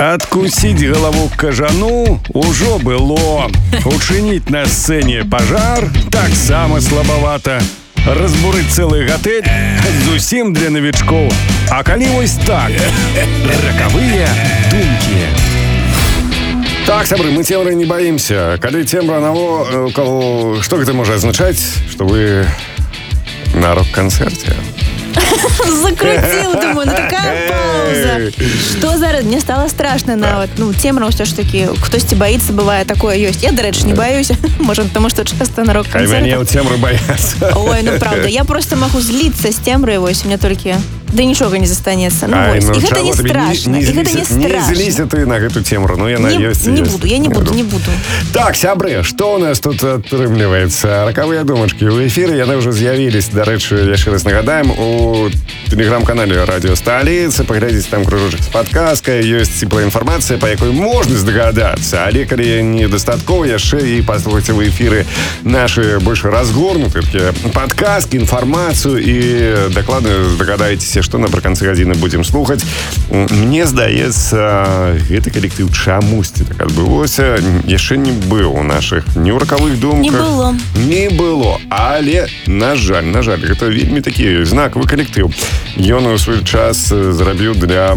Адкусіць галаву кажану ўжо было. Учыніць на сцэне пажар таксама слабавата. Разбурыць цэлы гатэль зусім для новічкоў. А калі вось так, ракавыя думкі. Так, сябры, мы цемры не боимся. Калі цемра навокал, што гэта можа азначаць? Што вы на рок-канцэрце. Закрутил, думаю, такая пауза. Что зараз? Мне стало страшно нават. Цемра ўсё ж таки, хтосьці боится, бывае, такое ёсць. Я, дарэчы, не боюсь. Может, потому что часто на рок-канцэртах. А мяне ў цемры бояцца. Ой, правда. Я просто могу злиться с темрой, вось, у меня только... Да нічога не застанецца. І гэта не страшно. І гэта не страшно. Не зліся ты на гэту цемру. Ну, яна ёсць. Я не буду. Так, сябры, што у нас тут атрымліваецца? Ракавыя думачкі ў эфіры, яны ўжо з'явілись. Дарэчы, яшчэ раз нагадаем, у телеграм-канале Радио Сталіца. Паглядзіце, там кружочак з падказкай, ёсць цеплая інфармацыя, па якой можна здагадацца. Але калі недастаткова, яшчэ і паслухайце ў эфіры нашы больш разгорнутыя падказкі, інфармацыю і дакладна здагадаецеся, што напрыканцы гадзіны будзем слухаць. Мне здаецца, гэты калектыў чамусьці так адбылося. Яшчэ не быў у нашых ні ў ракавых думках. Не было. Але, на жаль, гэта вельмі такі знакавы калектыў. Ён у свой час зрабіў для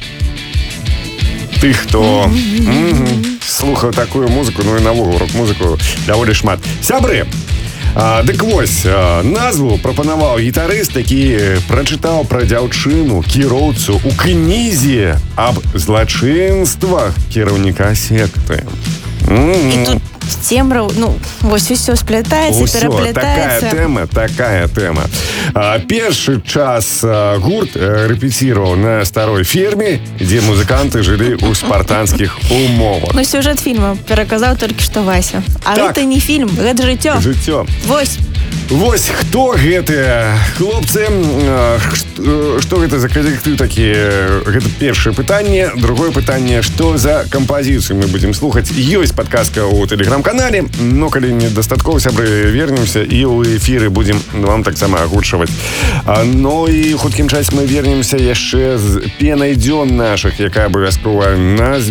тых, хто слухаў такую музыку, ну і навогул рок-музыку даволі шмат. Сябры! Дык вось, назву прапанаваў гітарыст, які прачытаў пра дзяўчыну, кіроўцу ў кнізе аб злачынствах кіраўніка секты. І тут цемра, вось усё сплятаецца, пераплятаецца. Такая тэма. Першы час гурт рэпеціраваў на старой ферме, дзе музыканты жылі ў спартанскіх умовах. Сюжэт фільма пераказаў толькі што Вася. А гэта не фільм, гэта жыццё. Вось хто гэтыя хлопцы, што гэта за калектыў такі? Гэта першае пытанне. Другое пытанне, што за кампазіцыю мы будзем слухаць. Ёсць падказка ў тэлеграм-канале, но калі недастаткова, сябры, вернемся і ў эфіры будзем вам таксама агучваць. Ну і хуткім часе мы вернемся яшчэ з пенай дзён нашых, якая абавязкова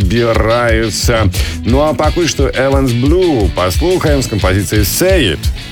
назбіраецца. Ну а пакуль што Evans Blue паслухаем з кампазіцыяй Say It.